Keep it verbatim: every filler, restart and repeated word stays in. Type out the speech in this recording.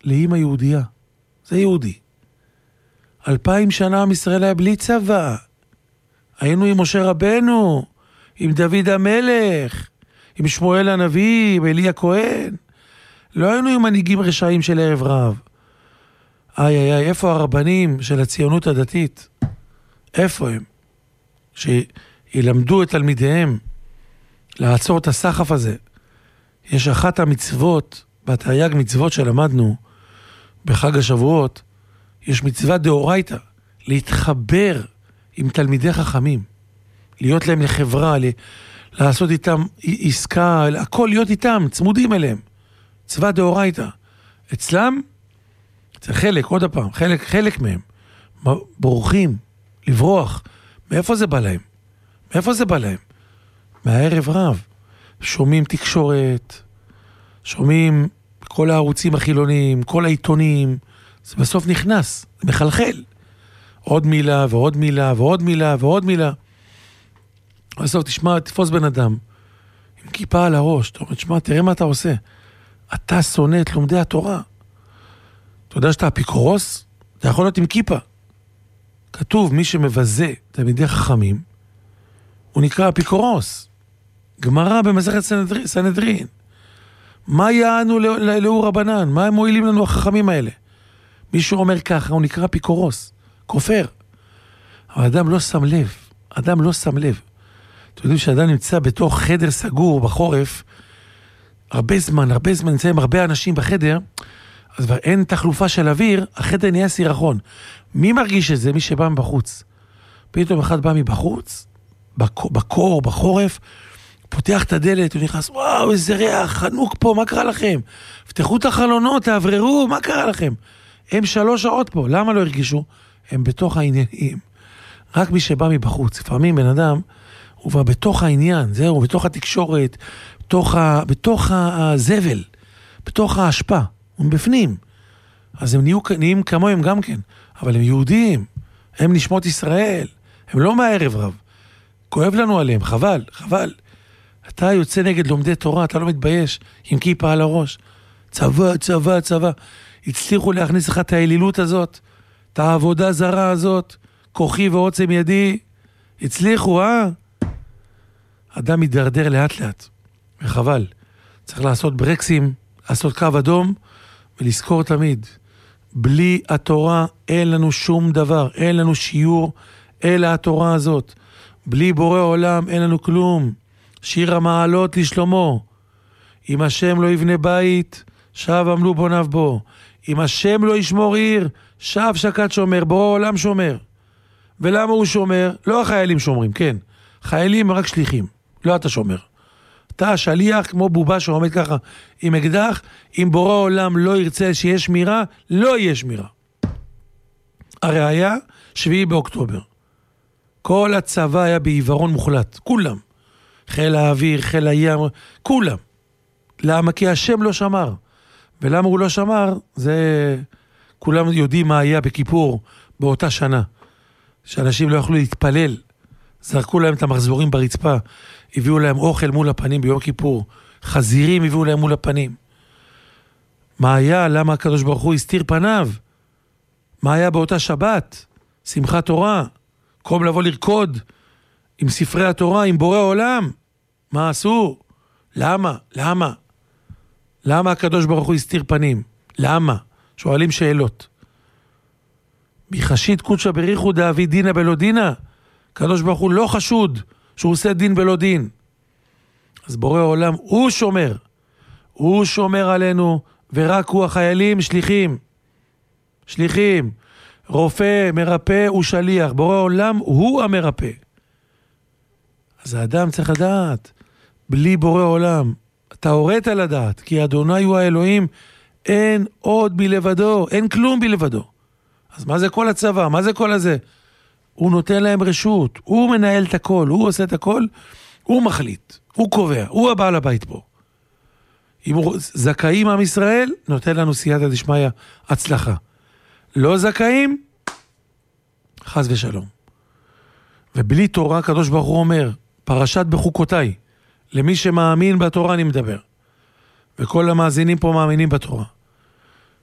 לאמא יהודייה. זה יהודי. אלפיים שנה עם ישראל היה בלי צבא. היינו עם משה רבנו, עם דוד המלך, עם שמואל הנביא, עם אלי הכהן. לא היינו עם מנהיגים רשעים של ערב רב. איי איי איי, איפה הרבנים של הציונות הדתית? איפה הם? שילמדו את תלמידיהם לעצור את הסחף הזה. יש אחת המצוות, בתרי"ג מצוות שלמדנו בחג השבועות, יש מצווה דאורייתא, להתחבר עם תלמידי חכמים, להיות להם לחברה, לעשות איתם עסקה, הכל להיות איתם, צמודים אליהם. מצווה דאורייתא. אצלם, זה חלק, עוד הפעם, חלק, חלק מהם, בורחים, לברוח. מאיפה זה בא להם? מאיפה זה בא להם? מהערב רב. שומעים תקשורת, שומעים כל הערוצים החילוניים, כל העיתונים, זה בסוף נכנס, זה מחלחל. עוד מילה ועוד מילה ועוד מילה ועוד מילה. בסוף תשמע, תפוס בן אדם, עם כיפה על הראש, אתה אומר, תשמע, תראה מה אתה עושה. אתה שונא את לומדי התורה. אתה יודע שאתה אפיקורוס? אתה יכול להיות עם כיפה. כתוב, מי שמבזה תלמידי חכמים, הוא נקרא אפיקורוס. גמרא במסכת סנהדרין. סנהדרין. מה יענו לאור רבנן? מה הם מועילים לנו החכמים האלה? מישהו אומר ככה, הוא נקרא אפיקורוס, כופר. אבל אדם לא שם לב, אדם לא שם לב. אתם יודעים שאדם נמצא בתוך חדר סגור בחורף, הרבה זמן, הרבה זמן נמצאים הרבה אנשים בחדר, אז כבר אין תחלופה של אוויר, החדר נהיה סירחון. מי מרגיש את זה? מי שבא מבחוץ. פתאום אחד בא מבחוץ, בקור, בחורף, פותח את הדלת, הוא נכנס, וואו, איזה ריח, חנוק פה, מה קרה לכם? פתחו את החלונות, תעבררו, מה קרה לכם? הם שלוש שעות פה, למה לא הרגישו? הם בתוך העניינים. רק מי שבא מבחוץ, לפעמים בן אדם, הוא כבר בתוך העניין, זהו, בתוך התקשורת, בתוך, ה, בתוך הזבל, בתוך ההשפעה, הם בפנים. אז הם נהיו, נהיים כמוהם גם כן, אבל הם יהודים, הם נשמות ישראל, הם לא מהערב רב. כואב לנו עליהם, חבל, חבל. אתה יוצא נגד לומדי תורה, אתה לא מתבייש, עם כיפה על הראש. צבא, צבא, צבא. הצליחו להכניס לך את האלילות הזאת, את העבודה זרה הזאת, כוחי ועוצם ידי. הצליחו, אה? אדם מתדרדר לאט לאט, וחבל. צריך לעשות ברקסים, לעשות קו אדום, ולזכור תמיד. בלי התורה אין לנו שום דבר, אין לנו שיעור, אלא התורה הזאת. בלי בורא עולם אין לנו כלום. שיר המעלות לשלמה. אם השם לא יבנה בית, שב עמלו בוניו בו. אם השם לא ישמור עיר, שב שקד שומר, בורא עולם שומר. ולמה הוא שומר? לא החיילים שומרים, כן. חיילים הם רק שליחים, לא אתה שומר. אתה השליח כמו בובה שעומד ככה עם אקדח, אם בורא עולם לא ירצה שיהיה שמירה, לא יהיה שמירה. הראיה, שביעי באוקטובר. כל הצבא היה בעיוורון מוחלט, כולם. חיל האוויר, חיל הים, כולם. למה? כי השם לא שמר. ולמה הוא לא שמר? זה... כולם יודעים מה היה בכיפור באותה שנה. שאנשים לא יכלו להתפלל. זרקו להם את המחזורים ברצפה. הביאו להם אוכל מול הפנים ביום כיפור. חזירים הביאו להם מול הפנים. מה היה? למה הקדוש ברוך הוא הסתיר פניו? מה היה באותה שבת? שמחת תורה. קום לבוא לרקוד עם ספרי התורה, עם בורא עולם. מה עשו? למה? למה? למה הקדוש ברוך הוא הסתיר פנים? למה? שואלים שאלות. מחשית קודשא בריחו דאבי דינה בלא דינה. הקדוש ברוך הוא לא חשוד שהוא עושה דין בלא דין. אז בורא עולם הוא שומר. הוא שומר עלינו, ורק הוא החיילים שליחים. שליחים. רופא, מרפא ושליח. בורא עולם הוא המרפא. אז האדם צריך לדעת, בלי בורא עולם, אתה הורית לדעת, כי אדוני הוא האלוהים, אין עוד בלבדו, אין כלום בלבדו. אז מה זה כל הצבא? מה זה כל הזה? הוא נותן להם רשות, הוא מנהל את הכל, הוא עושה את הכל, הוא מחליט, הוא קובע, הוא הבעל הבית פה. אם הוא זכאים עם ישראל, נותן לנו סייעתא דשמיא הצלחה. לא זכאים, חס ושלום. ובלי תורה, הקדוש ברוך הוא אומר, פרשת בחוקותיי, למי שמאמין בתורה אני מדבר. וכל המאזינים פה מאמינים בתורה.